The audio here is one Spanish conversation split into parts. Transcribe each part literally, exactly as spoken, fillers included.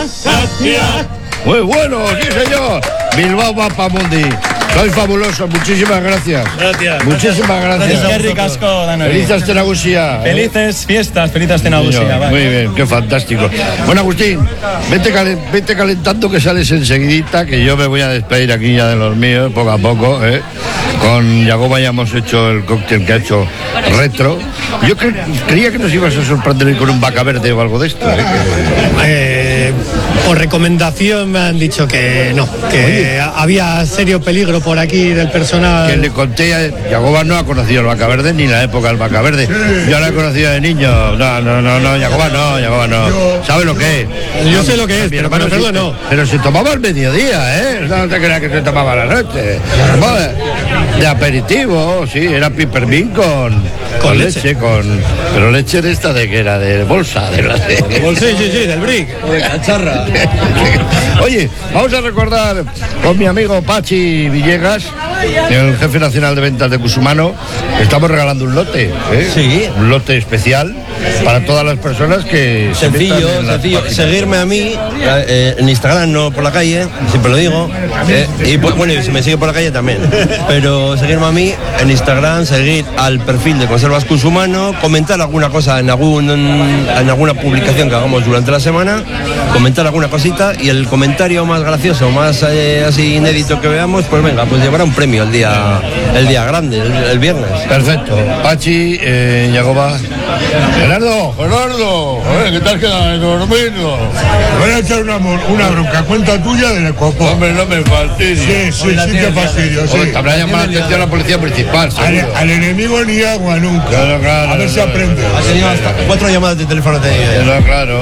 gracias. Muy bueno, sí señor. Bilbao Mapamundi. Soy fabuloso, muchísimas gracias. Gracias. Muchísimas gracias. Qué ricasco, Danori. Felices Tenagusia. Felices fiestas, felices Tenagusia. Muy bien, qué fantástico. Bueno, Agustín, vete, calen, vete calentando que sales enseguidita, que yo me voy a despedir aquí ya de los míos, poco a poco, ¿eh? Con Yagoba ya hemos hecho el cóctel que ha hecho retro. Yo cre creía que nos ibas a sorprender con un vaca verde o algo de esto, ¿eh? Eh, por recomendación me han dicho que no, que Oye. había serio peligro por aquí del personal. Que le conté, a Yagoba no ha conocido el vaca verde ni la época del vaca verde. Yo la he conocido de niño. No, no, no, no, Yagoba no, Yagoba no. ¿Sabe lo que es? Yo sé lo que es, pero para hacerlo no. Pero se tomaba al mediodía, ¿eh? No te creas que se tomaba a la noche. De, de aperitivo, sí, era pipermín con, con, con leche. leche, con pero leche de esta de que era de bolsa, de la de, de bolsa, sí, sí, sí, del brick, o de cacharra. Oye, vamos a recordar con mi amigo Pachi Villegas, el jefe nacional de ventas de Cusumano. Estamos regalando un lote, ¿eh? Sí. Un lote especial para todas las personas que sencillo, se sencillo. Seguirme a mí eh, en Instagram, no por la calle, siempre lo digo. Eh, y pues, bueno, si me sigue por la calle también. Pero seguirme a mí en Instagram, seguir al perfil de Conservas Cusumano, comentar alguna cosa en algún en alguna publicación que hagamos durante la semana, comentar alguna cosita y el comentario más gracioso, más eh, así inédito que veamos, pues venga, pues llevará un premio el día el día grande, el, el viernes. Perfecto. Pachi, eh, Yagoba. Gerardo, Gerardo, joder, ¿qué tal queda dormido? Voy a echar una, una bronca, cuenta tuya del Ecopo. Hombre, no me fastidio. Sí, sí, sí te fastidio, sí. Te habrá llamado la atención la policía principal, al, al enemigo ni agua nunca. Claro, claro. A ver si aprende. Ha tenido hasta cuatro llamadas de teléfono de claro, claro.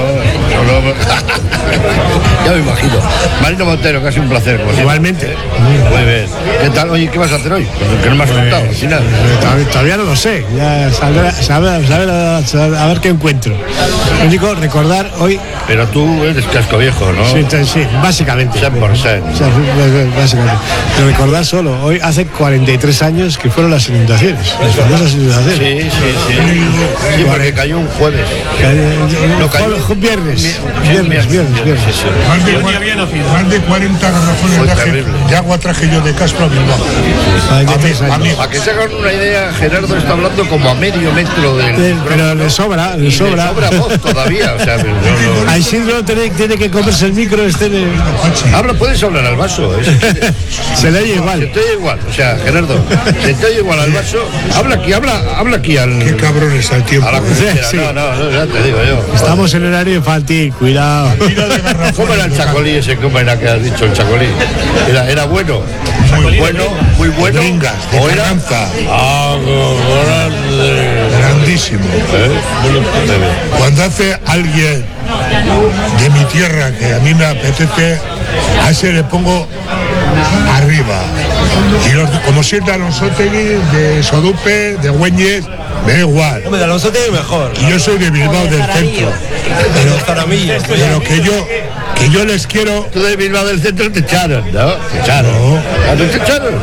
Ya me imagino. Marino Montero, casi un placer. Igualmente. Muy bien. ¿Qué tal? Oye, ¿qué vas a hacer hoy? ¿Qué no me has contado? Al final. Todavía no lo sé. Ya sabré, sabré, sabré, sabré, a ver qué encuentro. Lo único, recordar hoy... Pero tú eres casco viejo, ¿no? Sí, sí, básicamente. cien por ciento. O sea, básicamente. Pero recordar solo, hoy hace cuarenta y tres años que fueron las inundaciones. Las famosas inundaciones. Sí, sí, sí. Sí, porque cayó un jueves. No cayó. Viernes. Viernes, viernes, viernes. Más de, más de cuarenta garrafones de, de agua traje yo de Castro a Bilbao. A mí, para que se hagan una idea, Gerardo está hablando como a medio metro del... De, pero le sobra, le sobra. Le sobra voz todavía, o sea... No, no, a Isidro tiene, tiene que comerse el micro este de... Habla, puedes hablar al vaso. ¿eh? Se le oye igual. Se te oye igual, o sea, Gerardo, se te oye igual al vaso. Habla aquí, habla, habla aquí al... Qué cabrón está el tiempo. A la sí, sí. No, no, no, ya te digo yo. Estamos en horario infantil, cuidado. ¿Cómo era el chacolí ese? ¿Cómo era que has dicho el chacolí? Era, era bueno. Muy bueno, muy bueno. Ringas, de o era... Algo grande. Grandísimo. ¿Eh? Cuando hace alguien de mi tierra que a mí me apetece, a ese le pongo arriba. Y los, como siete Alonsotegui, de Sodupe, de Güeñes, me da igual. Hombre, de Alonsotegui mejor. Y yo soy de Bilbao del centro. Pero, pero que yo que yo les quiero. Tú de Bilbao del centro te echaron, ¿no? Te echaron. No. ¿A tú te echaron?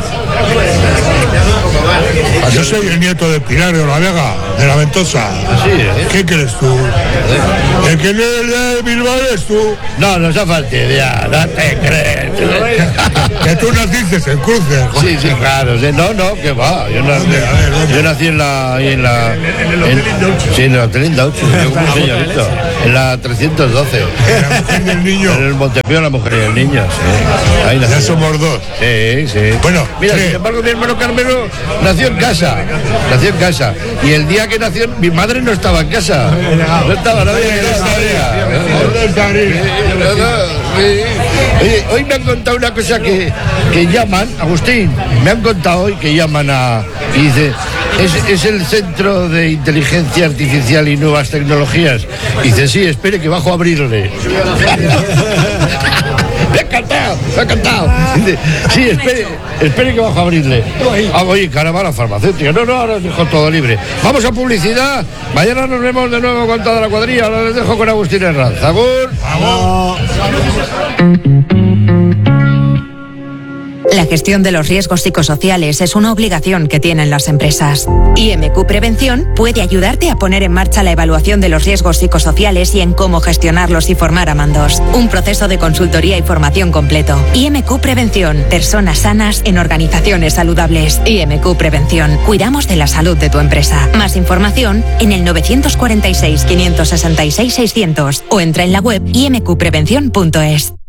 Yo soy el nieto de Pilar de la Vega, de la Ventosa. Sí, ¿eh? ¿Qué crees tú? El que no es de Bilbao eres tú. No, no se fastidia, no te crees. Que tú naciste en Cruces. Sí, sí, claro. Sí, no, no, que va. Yo nací, yo nací en la... Ahí en la en, sí, en la Telindaucho. Yo como señorito. En la trescientos doce. La mujer del niño. En el Montepío, la mujer y el niño, sí. Ahí nací. Ya somos dos. Sí, sí. Bueno, mira, sí. Sin embargo, mi hermano Carmelo nació en casa. Nació en casa. Y el día que nació, mi madre no estaba en casa. No estaba, no había Oye, hoy me han contado una cosa que, que llaman, Agustín, me han contado hoy que llaman a... Y dice, es, es el Centro de Inteligencia Artificial y Nuevas Tecnologías. Y dice, sí, espere que bajo a abrirle. Me ha encantado, me ha encantado. Dice, sí, espere, espere que bajo a abrirle. Ah, oye, caramba, la farmacéutica. No, no, ahora os dejo todo libre. Vamos a publicidad. Mañana nos vemos de nuevo con toda la cuadrilla. Ahora les dejo con Agustín Herranz. ¡Agur! ¡Vamos! La gestión de los riesgos psicosociales es una obligación que tienen las empresas. I M Q Prevención puede ayudarte a poner en marcha la evaluación de los riesgos psicosociales y en cómo gestionarlos y formar a mandos. Un proceso de consultoría y formación completo. I M Q Prevención. Personas sanas en organizaciones saludables. I M Q Prevención. Cuidamos de la salud de tu empresa. Más información en el nueve cuatro seis, cinco seis seis, seiscientos o entra en la web i m q prevención punto es.